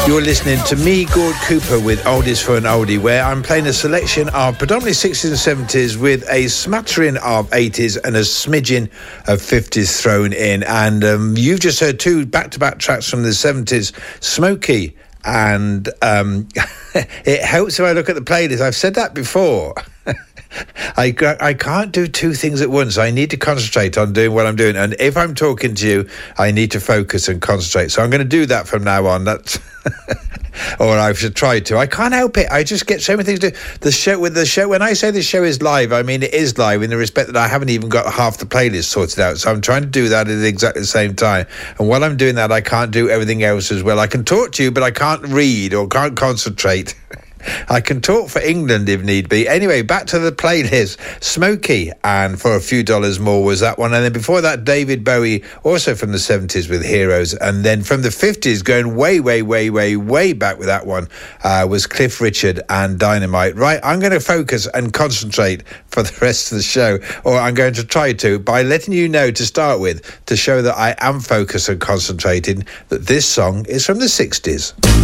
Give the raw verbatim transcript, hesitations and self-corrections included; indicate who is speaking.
Speaker 1: You're listening to me, Gord Cooper, with Oldies for an Oldie, where I'm playing a selection of predominantly sixties and seventies with a smattering of eighties and a smidgen of fifties thrown in. And um, you've just heard two back-to-back tracks from the seventies, Smokey, and um, it helps if I look at the playlist. I've said that before. I, I can't do two things at once. I need to concentrate on doing what I'm doing. And if I'm talking to you, I need to focus and concentrate. So I'm going to do that from now on. That's or I should try to. I can't help it. I just get so many things to do. The show, with the show, when I say the show is live, I mean it is live in the respect that I haven't even got half the playlist sorted out. So I'm trying to do that at exactly the same time. And while I'm doing that, I can't do everything else as well. I can talk to you, but I can't read or can't concentrate. I can talk for England if need be. Anyway, back to the playlist. Smokey, and For a Few Dollars More was that one. And then before that, David Bowie, also from the seventies with Heroes. And then from the fifties, going way, way, way, way, way back with that one, uh, was Cliff Richard and Dynamite. Right, I'm going to focus and concentrate for the rest of the show, or I'm going to try to, by letting you know to start with, to show that I am focused and concentrating, that this song is from the sixties.